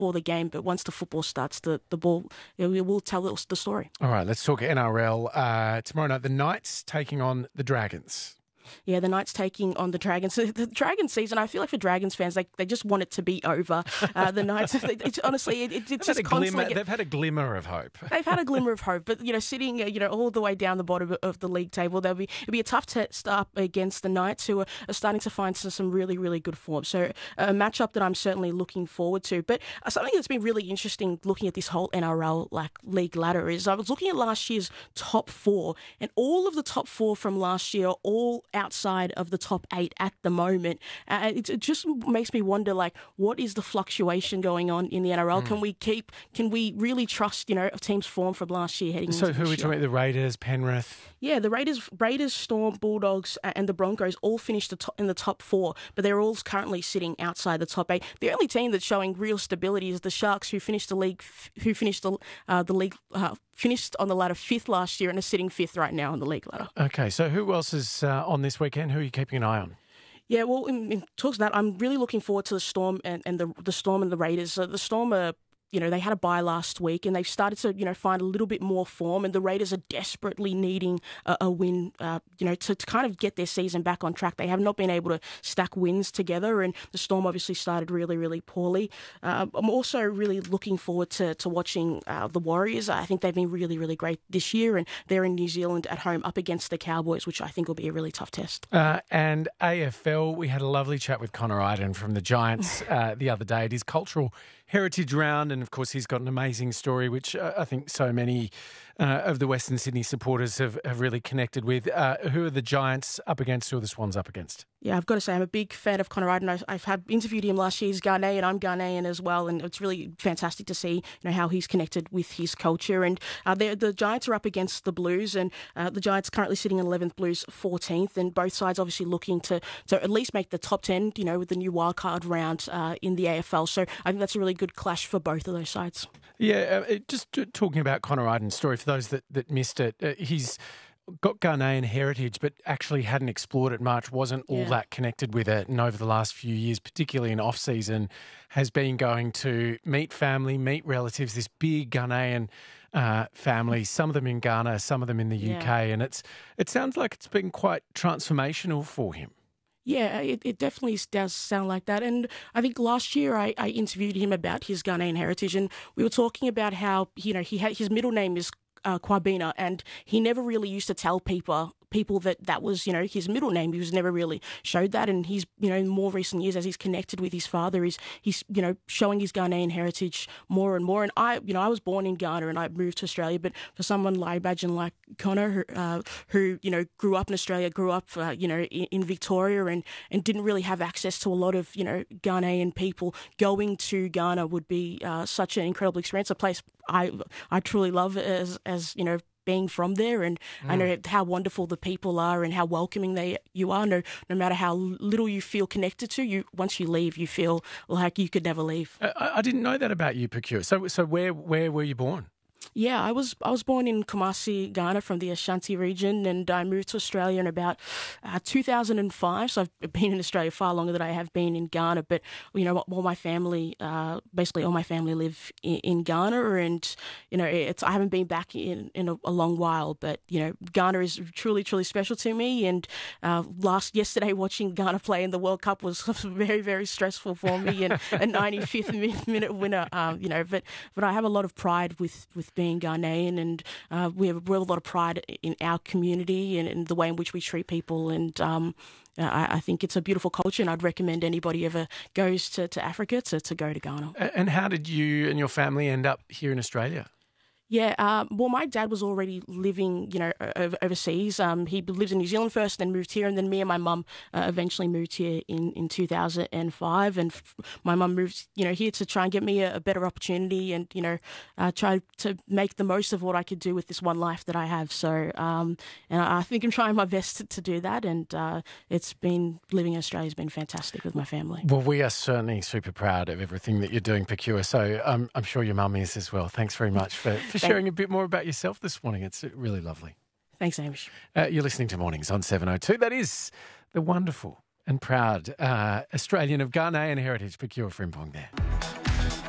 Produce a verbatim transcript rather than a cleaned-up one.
before the game, but once the football starts, the, the ball, it will tell us the story. All right, let's talk N R L. Uh, tomorrow night, the Knights taking on the Dragons. Yeah, the Knights taking on the Dragons. The Dragons season, I feel like for Dragons fans, they, they just want it to be over. Uh, the Knights, they, it's, honestly, it, it, it's just constantly... Glimmer, they've had a glimmer of hope. They've had a glimmer of hope, but, you know, sitting, uh, you know, all the way down the bottom of the league table, there'll be it'll be a tough test up against the Knights, who are, are starting to find some, some really, really good form. So a matchup that I'm certainly looking forward to. But uh, something that's been really interesting looking at this whole N R L like league ladder is I was looking at last year's top four, and all of the top four from last year are all outside of the top eight at the moment. Uh, it, it just makes me wonder, like, what is the fluctuation going on in the N R L? Mm. Can we keep, can we really trust, you know, a team's form from last year heading so into who are we this talking year? about? The Raiders, Penrith? Yeah, the Raiders, Raiders, Storm, Bulldogs, and the Broncos all finished the top, in the top four, but they're all currently sitting outside the top eight. The only team that's showing real stability is the Sharks, who finished the league, who finished the uh, the league, uh, finished on the ladder fifth last year and are sitting fifth right now on the league ladder. Okay, so who else is uh, on this weekend? Who are you keeping an eye on? Yeah, well, in, in talks of that, I'm really looking forward to the Storm and, and the the Storm and the Raiders. Uh, the Storm are, you know, they had a bye last week and they've started to, you know, find a little bit more form, and the Raiders are desperately needing a, a win, uh, you know, to, to kind of get their season back on track. They have not been able to stack wins together, and the Storm obviously started really, really poorly. Uh, I'm also really looking forward to, to watching uh, the Warriors. I think they've been really, really great this year, and they're in New Zealand at home up against the Cowboys, which I think will be a really tough test. Uh, and A F L, we had a lovely chat with Connor Idun from the Giants uh, the other day at his cultural heritage round, and of course he's got an amazing story which uh, I think so many uh, of the Western Sydney supporters have, have really connected with. Uh, who are the Giants up against? Who are the Swans up against? Yeah, I've got to say I'm a big fan of Connor Idun. I've, I've had interviewed him last year. He's Ghanaian, I'm Ghanaian as well, and it's really fantastic to see, you know, how he's connected with his culture. And uh, the Giants are up against the Blues, and uh, the Giants currently sitting in eleventh, Blues fourteenth, and both sides obviously looking to, to at least make the top ten, you know, with the new wildcard round uh, in the A F L. So I think that's a really good clash for both of those sides. Yeah, uh, just talking about Connor Idun's story, for those that, that missed it, uh, he's got Ghanaian heritage, but actually hadn't explored it much, wasn't all Yeah. that connected with it. And over the last few years, particularly in off-season, has been going to meet family, meet relatives, this big Ghanaian uh, family, some of them in Ghana, some of them in the Yeah. U K. And it's it sounds like it's been quite transformational for him. Yeah, it, it definitely does sound like that. And I think last year I, I interviewed him about his Ghanaian heritage, and we were talking about how, you know, he had his middle name is uh, Kwabena, and he never really used to tell people people that that was, you know, his middle name. He was never really showed that, and he's, you know, in more recent years, as he's connected with his father, he's he's you know, showing his Ghanaian heritage more and more. And I, you know, I was born in Ghana and I moved to Australia, but for someone like, I imagine, like Connor, who, uh, who you know, grew up in Australia, grew up, uh, you know, in, in Victoria, and and didn't really have access to a lot of, you know, Ghanaian people, going to Ghana would be uh, such an incredible experience. A place I I truly love as as you know, being from there, and mm. I know how wonderful the people are and how welcoming they you are. No, no matter how little you feel connected to, you once you leave, you feel like you could never leave. I, I didn't know that about you, Purcure. So, so where where were you born? Yeah, I was I was born in Kumasi, Ghana, from the Ashanti region, and I moved to Australia in about uh, two thousand five. So I've been in Australia far longer than I have been in Ghana. But you know, all my family, uh, basically all my family live in, in Ghana, and you know, it's I haven't been back in in a, a long while. But you know, Ghana is truly truly special to me. And uh, last yesterday, watching Ghana play in the World Cup was very very stressful for me, and a ninety-fifth minute winner. Uh, you know, but but I have a lot of pride with with being Ghanaian, and uh, we have, we have a lot of pride in our community and in the way in which we treat people, and um, I, I think it's a beautiful culture, and I'd recommend anybody ever goes to, to Africa to, to go to Ghana. And how did you and your family end up here in Australia? Yeah, um, well, my dad was already living, you know, over, overseas. Um, he lived in New Zealand first, then moved here, and then me and my mum uh, eventually moved here in, in two thousand five. And f- my mum moved, you know, here to try and get me a, a better opportunity, and you know, uh, try to make the most of what I could do with this one life that I have. So, um, and I, I think I'm trying my best to, to do that. And uh, it's been living in Australia has been fantastic with my family. Well, we are certainly super proud of everything that you're doing, Purcure. So um, I'm sure your mum is as well. Thanks very much for, for sharing a bit more about yourself this morning. It's really lovely. Thanks, Hamish. Uh, you're listening to Mornings on seven oh two. That is the wonderful and proud uh, Australian of Ghanaian heritage, Purcure Frimpong there.